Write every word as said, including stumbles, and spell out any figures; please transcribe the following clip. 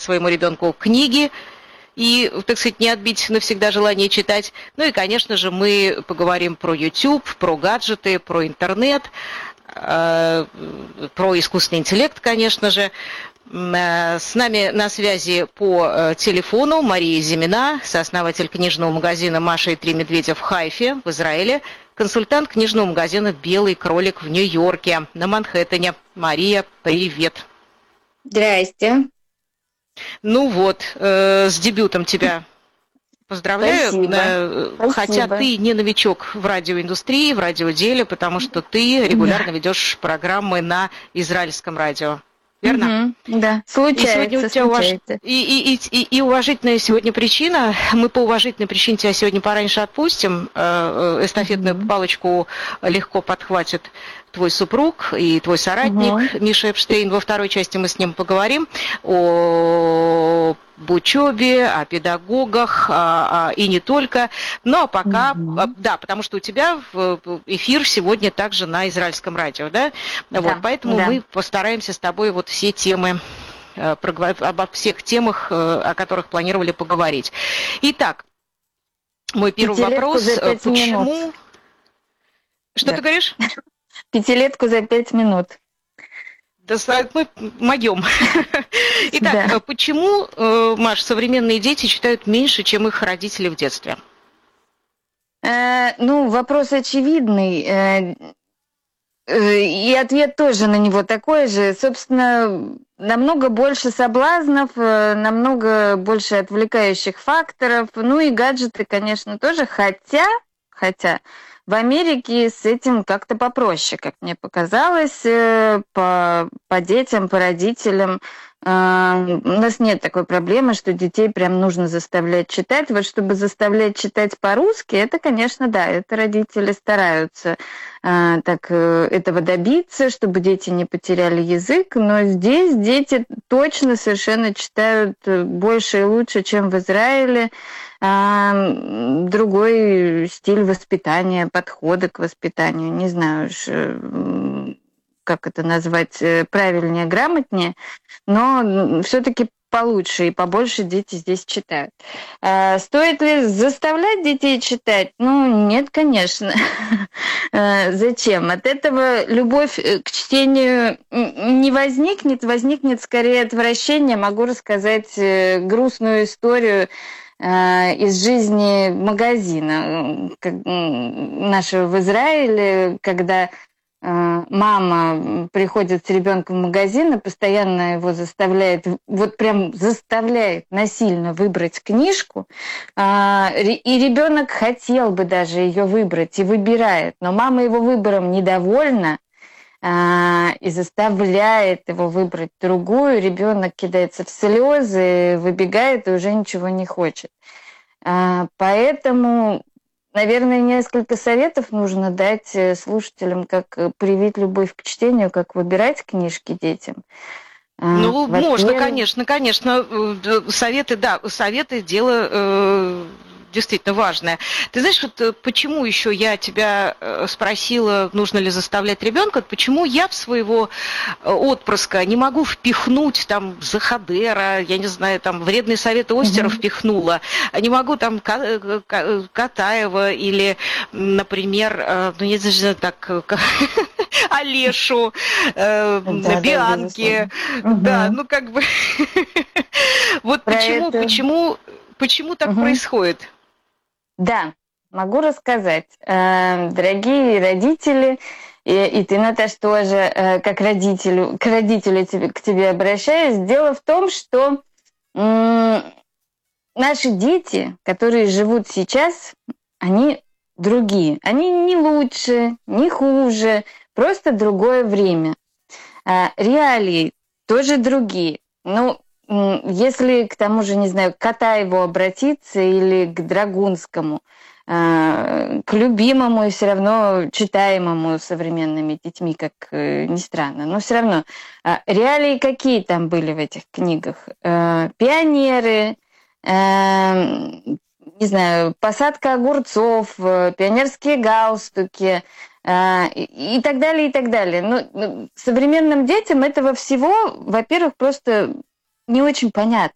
своему ребенку книги и, так сказать, не отбить навсегда желание читать. Ну и, конечно же, мы поговорим про YouTube, про гаджеты, про интернет, про искусственный интеллект, конечно же. С нами на связи по телефону Мария Зимина, сооснователь книжного магазина «Маша и три медведя» в Хайфе, в Израиле, консультант книжного магазина «Белый кролик» в Нью-Йорке, на Манхэттене. Мария, привет. Здрасте. Ну вот, э, с дебютом тебя поздравляю. Спасибо. Хотя Спасибо. ты не новичок в радиоиндустрии, в радиоделе, потому что ты регулярно ведешь программы на израильском радио. Верно? Угу, да, случается, и сегодня у тебя случается. Уваж... И, и, и, и, и уважительная сегодня причина. Мы по уважительной причине тебя сегодня пораньше отпустим. Эстафетную угу. палочку легко подхватит твой супруг и твой соратник угу. Миша Эпштейн. Во второй части мы с ним поговорим о об учебе, о педагогах а, а, и не только. Но пока, угу. а, да, потому что у тебя эфир сегодня также на израильском радио, да? Да, вот, поэтому да. мы постараемся с тобой вот все темы, обо всех темах, о которых планировали поговорить. Итак, мой первый Пятилетку вопрос. За пять почему... минут. Что да. ты говоришь? Пятилетку за пять минут. Да, мы моем. Итак, да. почему, Маш, современные дети читают меньше, чем их родители в детстве? Э, ну, вопрос очевидный. Э, и ответ тоже на него такой же. Собственно, намного больше соблазнов, намного больше отвлекающих факторов. Ну и гаджеты, конечно, тоже. Хотя, хотя... В Америке с этим как-то попроще, как мне показалось, по, по детям, по родителям. У нас нет такой проблемы, что детей прям нужно заставлять читать. Вот чтобы заставлять читать по-русски, это, конечно, да, это родители стараются так этого добиться, чтобы дети не потеряли язык. Но здесь дети точно совершенно читают больше и лучше, чем в Израиле. Другой стиль воспитания, подходы к воспитанию, не знаю уж, как это назвать правильнее, грамотнее, но все-таки получше и побольше дети здесь читают. Стоит ли заставлять детей читать? Ну, нет, конечно. Зачем? От этого любовь к чтению не возникнет, возникнет скорее отвращение. Могу рассказать грустную историю из жизни магазина нашего в Израиле, когда мама приходит с ребенком в магазин и постоянно его заставляет, вот прям заставляет насильно выбрать книжку, и ребенок хотел бы даже ее выбрать и выбирает, но мама его выбором недовольна и заставляет его выбрать другую, ребенок кидается в слезы, выбегает и уже ничего не хочет. Поэтому, наверное, несколько советов нужно дать слушателям, как привить любовь к чтению, как выбирать книжки детям. Ну, можно, конечно, конечно. Советы, да, советы – дело действительно важное. Ты знаешь, вот почему еще я тебя спросила, нужно ли заставлять ребенка, почему я в своего отпрыска не могу впихнуть там Захадера, я не знаю, там вредные советы Остера mm-hmm. впихнула, не могу там Катаева или, например, ну, не знаю, так, Олешу, да, Бианки, да, да, ну как бы, вот почему, почему, почему так происходит? Да, могу рассказать. Дорогие родители, и, и ты, Наташ, тоже, как родителю, к родителю тебе, к тебе обращаюсь. Дело в том, что м- наши дети, которые живут сейчас, они другие. Они не лучше, не хуже, просто другое время. Реалии тоже другие. Ну, если к тому же, не знаю, к Катаеву обратиться или к Драгунскому, к любимому и все равно читаемому современными детьми, как ни странно, но все равно реалии какие там были в этих книгах? Пионеры, не знаю, посадка огурцов, пионерские галстуки и так далее, и так далее. Но современным детям этого всего, во-первых, просто не очень понятно.